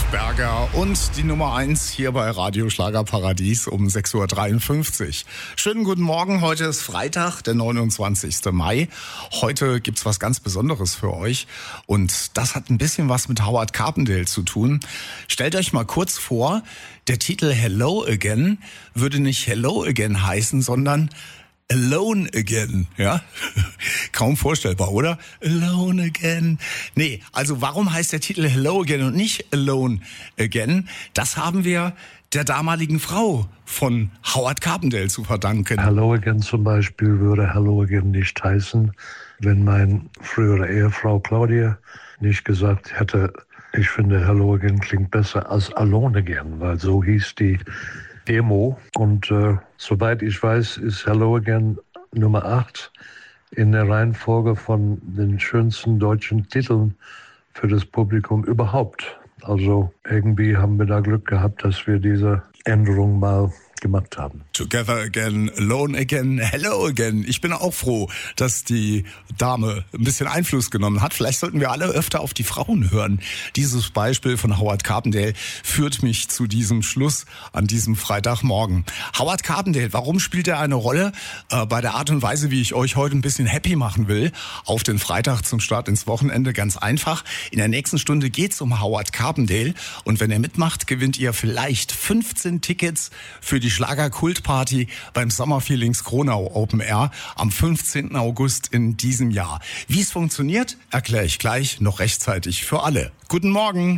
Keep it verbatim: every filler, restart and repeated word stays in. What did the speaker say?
Berger und die Nummer eins hier bei Radio Schlagerparadies um sechs Uhr dreiundfünfzig. Schönen guten Morgen, heute ist Freitag, der neunundzwanzigster Mai. Heute gibt's was ganz Besonderes für euch und das hat ein bisschen was mit Howard Carpendale zu tun. Stellt euch mal kurz vor, der Titel Hello Again würde nicht Hello Again heißen, sondern Alone Again, ja? Kaum vorstellbar, oder? Alone Again. Nee, also warum heißt der Titel Hello Again und nicht Alone Again? Das haben wir der damaligen Frau von Howard Carpendale zu verdanken. Hello Again zum Beispiel würde Hello Again nicht heißen, wenn meine frühere Ehefrau Claudia nicht gesagt hätte, ich finde Hello Again klingt besser als Alone Again, weil so hieß die Demo. Und äh, soweit ich weiß, ist Hello Again Nummer acht in der Reihenfolge von den schönsten deutschen Titeln für das Publikum überhaupt. Also irgendwie haben wir da Glück gehabt, dass wir diese Änderung mal gemacht haben. Together again, alone again, hello again. Ich bin auch froh, dass die Dame ein bisschen Einfluss genommen hat. Vielleicht sollten wir alle öfter auf die Frauen hören. Dieses Beispiel von Howard Carpendale führt mich zu diesem Schluss an diesem Freitagmorgen. Howard Carpendale, warum spielt er eine Rolle? Äh, bei der Art und Weise, wie ich euch heute ein bisschen happy machen will, auf den Freitag zum Start ins Wochenende, ganz einfach. In der nächsten Stunde geht's um Howard Carpendale und wenn er mitmacht, gewinnt ihr vielleicht fünfzehn Tickets für die Schlager-Kultparty beim Sommerfeelings Kronau Open Air am fünfzehnten August in diesem Jahr. Wie es funktioniert, erkläre ich gleich noch rechtzeitig für alle. Guten Morgen!